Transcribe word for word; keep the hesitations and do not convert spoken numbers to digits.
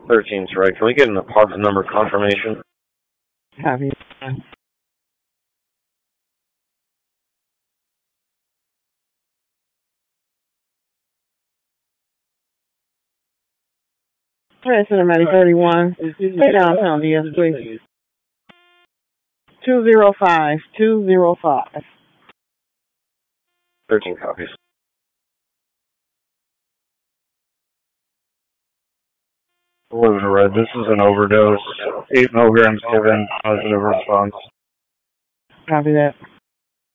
thirteen's right. Can we get an apartment number confirmation? Copy. President Matty thirty-one. Stay downtown, yes, please. Two zero five. Two zero five. Thirteen copies. Live to red. This is an overdose. Eight milligrams given. Positive response. Copy that.